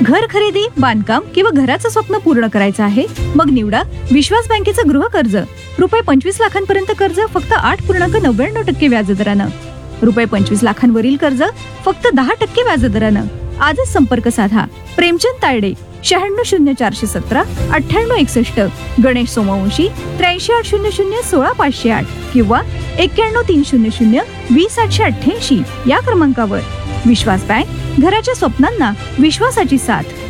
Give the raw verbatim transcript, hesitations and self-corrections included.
घर खरेदी, बांधकाम किंवा घराचं स्वप्न पूर्ण करायचं आहे? मग निवडा विश्वास बँकेचं गृह कर्ज. रुपये पंचवीस लाखांपर्यंत कर्ज फक्त आठ पूर्णांक नव्याण्णव टक्के व्याजदरानं. रुपये पंचवीस लाखांवरील कर्ज फक्त दहा टक्के व्याजदरानं. आजच संपर्क साधा. प्रेमचंद तायडे, शहाण्णव शून्य चारशे सतरा अठ्ठ्याण्णव एकसष्ट. गणेश सोमवंशी, त्र्याऐंशी आठ शून्य शून्य सोळा पाचशे आठ किंवा एक्क्याण्णव तीन शून्य शून्य वीस आठशे अठ्ठ्याऐंशी या क्रमांकावर. विश्वास बँक, घराच्या स्वप्नांना विश्वासाची साथ.